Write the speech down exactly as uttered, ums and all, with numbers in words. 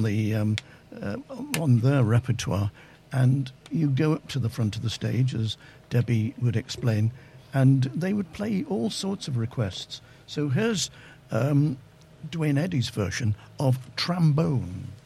on the um, uh, on their repertoire, and you go up to the front of the stage, as Debbie would explain, and they would play all sorts of requests. So here's um, Dwayne Eddy's version of Trombone.